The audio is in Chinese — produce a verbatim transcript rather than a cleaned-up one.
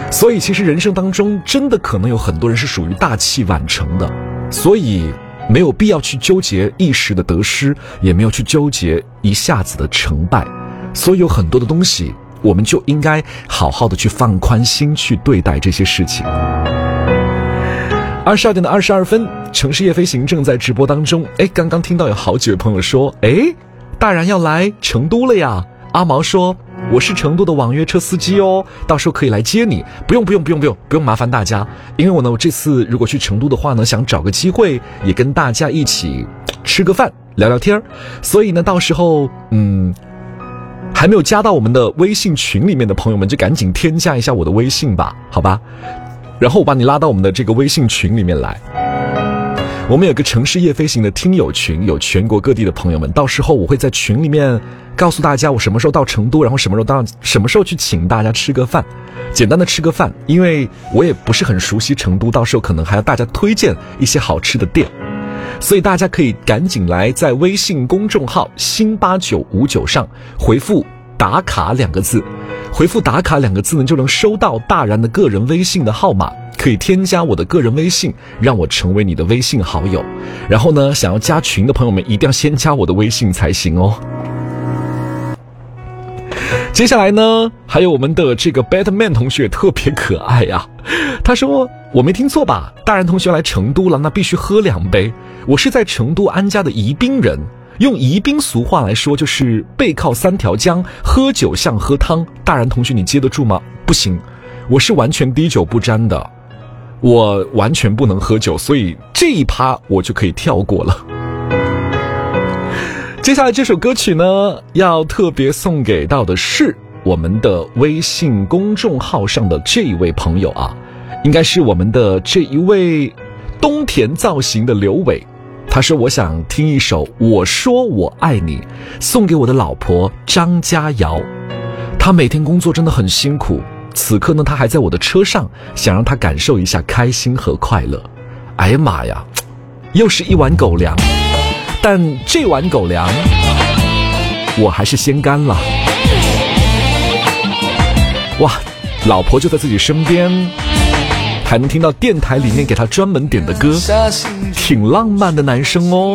所以其实人生当中真的可能有很多人是属于大器晚成的，所以没有必要去纠结一时的得失，也没有去纠结一下子的成败。所以有很多的东西我们就应该好好的去放宽心去对待这些事情。二十二点的二十二分，城市夜飞行正在直播当中。哎，刚刚听到有好几位朋友说，哎，大然要来成都了呀。阿毛说，我是成都的网约车司机哦，到时候可以来接你。不用不用不用不用不用麻烦大家，因为我呢，我这次如果去成都的话呢，想找个机会也跟大家一起吃个饭聊聊天，所以呢，到时候嗯。还没有加到我们的微信群里面的朋友们，就赶紧添加一下我的微信吧，好吧？然后我把你拉到我们的这个微信群里面来。我们有个城市夜飞行的听友群，有全国各地的朋友们，到时候我会在群里面告诉大家我什么时候到成都，然后什么时候到什么时候去请大家吃个饭，简单的吃个饭，因为我也不是很熟悉成都，到时候可能还要大家推荐一些好吃的店。所以大家可以赶紧来在微信公众号新八九五九上回复打卡两个字，回复打卡两个字呢，就能收到大然的个人微信的号码，可以添加我的个人微信，让我成为你的微信好友。然后呢，想要加群的朋友们一定要先加我的微信才行哦。接下来呢，还有我们的这个 Batman 同学特别可爱呀、啊，他说我没听错吧，大然同学来成都了，那必须喝两杯。我是在成都安家的宜宾人，用宜宾俗话来说就是背靠三条江，喝酒像喝汤。大然同学你接得住吗？不行，我是完全滴酒不沾的，我完全不能喝酒，所以这一趴我就可以跳过了。接下来这首歌曲呢，要特别送给到的是我们的微信公众号上的这一位朋友啊，应该是我们的这一位冬田造型的刘伟。他说我想听一首《我说我爱你》，送给我的老婆张佳瑶。她每天工作真的很辛苦，此刻呢她还在我的车上，想让她感受一下开心和快乐。哎呀妈呀，又是一碗狗粮，但这碗狗粮我还是先干了。哇，老婆就在自己身边，还能听到电台里面给他专门点的歌，挺浪漫的男生哦。